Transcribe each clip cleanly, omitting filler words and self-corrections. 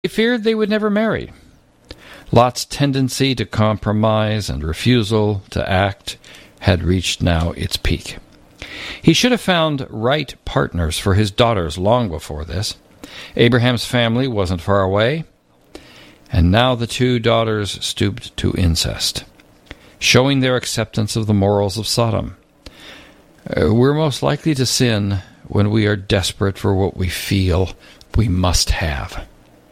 They feared they would never marry. Lot's tendency to compromise and refusal to act had reached now its peak. He should have found right partners for his daughters long before this. Abraham's family wasn't far away, and now the two daughters stooped to incest, showing their acceptance of the morals of Sodom. We're most likely to sin when we are desperate for what we feel we must have.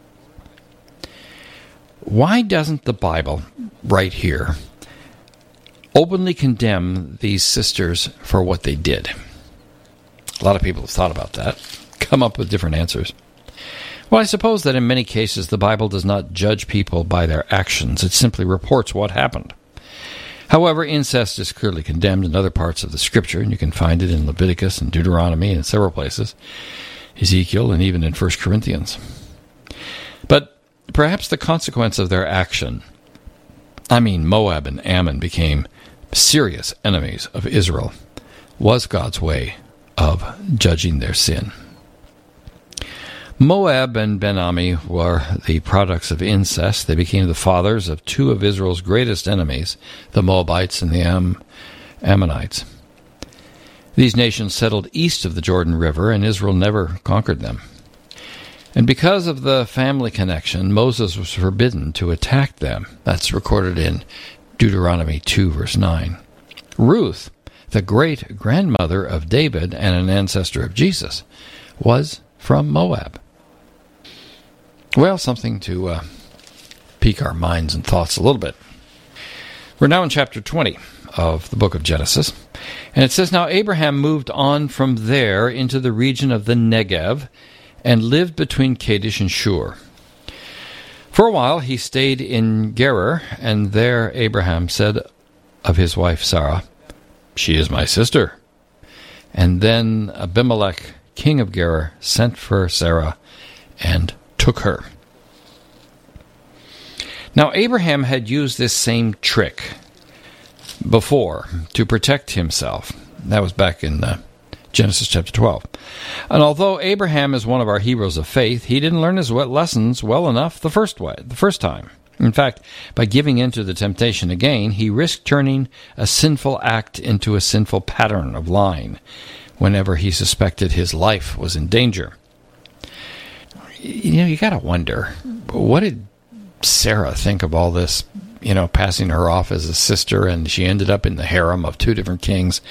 Why doesn't the Bible, right here, openly condemn these sisters for what they did? A lot of people have thought about that, come up with different answers. Well, I suppose that in many cases the Bible does not judge people by their actions. It simply reports what happened. However, incest is clearly condemned in other parts of the Scripture, and you can find it in Leviticus and Deuteronomy and in several places, Ezekiel, and even in 1 Corinthians. But perhaps the consequence of their action, Moab and Ammon became serious enemies of Israel, was God's way of judging their sin. Moab and Ben-Ami were the products of incest. They became the fathers of two of Israel's greatest enemies, the Moabites and the Ammonites. These nations settled east of the Jordan River, and Israel never conquered them. And because of the family connection, Moses was forbidden to attack them. That's recorded in Deuteronomy 2, verse 9. Ruth, the great-grandmother of David and an ancestor of Jesus, was from Moab. Well, something to pique our minds and thoughts a little bit. We're now in chapter 20 of the book of Genesis, and it says, Now Abraham moved on from there into the region of the Negev and lived between Kadesh and Shur. For a while he stayed in Gerar, and there Abraham said of his wife Sarah, She is my sister. And then Abimelech, king of Gerar, sent for Sarah and took her. Now Abraham had used this same trick before to protect himself. That was back in Genesis chapter 12. And although Abraham is one of our heroes of faith, he didn't learn his lessons well enough the first time. In fact, by giving in to the temptation again, he risked turning a sinful act into a sinful pattern of lying whenever he suspected his life was in danger. You got to wonder, what did Sarah think of all this, passing her off as a sister, and she ended up in the harem of two different kings?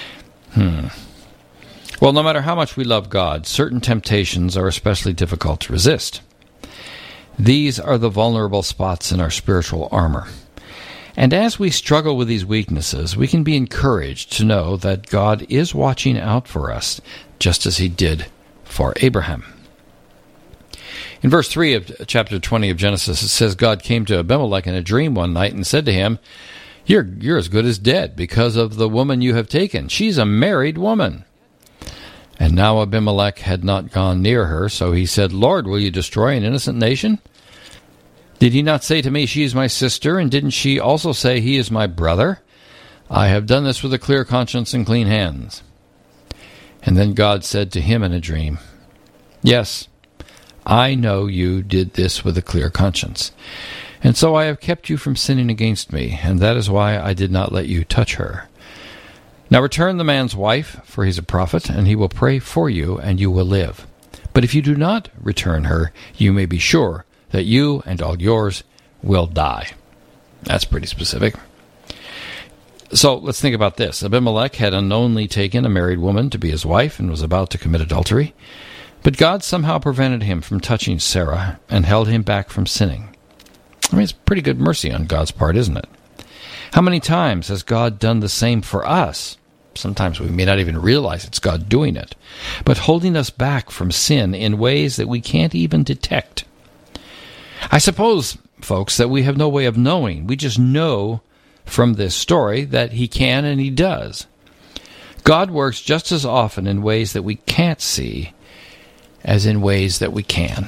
Well, no matter how much we love God, certain temptations are especially difficult to resist. These are the vulnerable spots in our spiritual armor. And as we struggle with these weaknesses, we can be encouraged to know that God is watching out for us, just as he did for Abraham. In verse 3 of chapter 20 of Genesis, it says, God came to Abimelech in a dream one night and said to him, You're as good as dead because of the woman you have taken. She's a married woman. And now Abimelech had not gone near her, so he said, Lord, will you destroy an innocent nation? Did he not say to me, She is my sister, and didn't she also say, He is my brother? I have done this with a clear conscience and clean hands. And then God said to him in a dream, Yes, I know you did this with a clear conscience, and so I have kept you from sinning against me, and that is why I did not let you touch her. Now return the man's wife, for he is a prophet, and he will pray for you, and you will live. But if you do not return her, you may be sure that you and all yours will die. That's pretty specific. So let's think about this. Abimelech had unknowingly taken a married woman to be his wife and was about to commit adultery. But God somehow prevented him from touching Sarah and held him back from sinning. It's pretty good mercy on God's part, isn't it? How many times has God done the same for us? Sometimes we may not even realize it's God doing it, but holding us back from sin in ways that we can't even detect. I suppose, folks, that we have no way of knowing. We just know from this story that he can and he does. God works just as often in ways that we can't see as in ways that we can.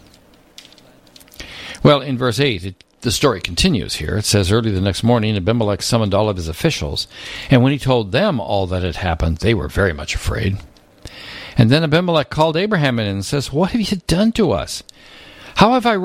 Well, in verse 8, the story continues here. It says, Early the next morning, Abimelech summoned all of his officials, and when he told them all that had happened, they were very much afraid. And then Abimelech called Abraham in and says, What have you done to us? How have I